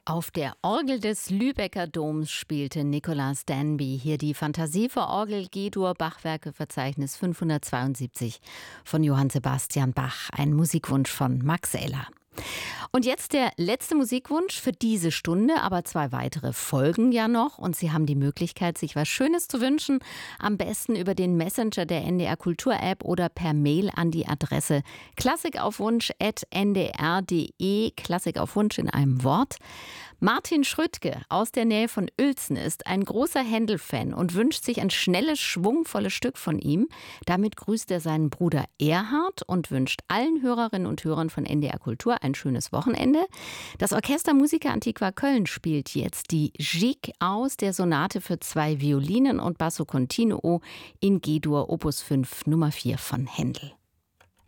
Auf der Orgel des Lübecker Doms spielte Nicolas Danby hier die Fantasie für Orgel G-Dur Bachwerkeverzeichnis 572 von Johann Sebastian Bach, ein Musikwunsch von Max Eller. Und jetzt der letzte Musikwunsch für diese Stunde, aber 2 weitere folgen ja noch und Sie haben die Möglichkeit, sich was Schönes zu wünschen, am besten über den Messenger der NDR Kultur App oder per Mail an die Adresse klassikaufwunsch@ndr.de, Klassik auf Wunsch in einem Wort. Martin Schröttke aus der Nähe von Uelzen ist ein großer Händel-Fan und wünscht sich ein schnelles, schwungvolles Stück von ihm. Damit grüßt er seinen Bruder Erhard und wünscht allen Hörerinnen und Hörern von NDR Kultur ein schönes Wochenende. Das Orchester Musica Antiqua Köln spielt jetzt die Gigue aus der Sonate für 2 Violinen und Basso Continuo in G-Dur Opus 5 Nummer 4 von Händel.